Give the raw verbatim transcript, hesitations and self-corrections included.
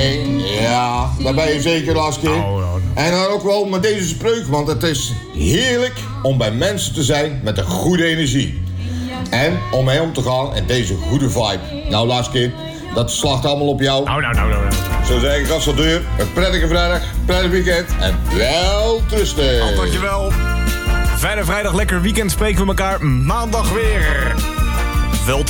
Ja, daar ben je zeker, Laskie. Oh, oh, oh. En dan ook wel met deze spreuk, want het is heerlijk om bij mensen te zijn met een goede energie. En om mee om te gaan in deze goede vibe. Nou, Laskie, dat slacht allemaal op jou. Nou, nou, nou, nou. Zo zeg ik als dat deur. Een prettige vrijdag, prettig weekend en wel trusten. Dankjewel. Fijne vrijdag, lekker weekend. Spreken we elkaar maandag weer.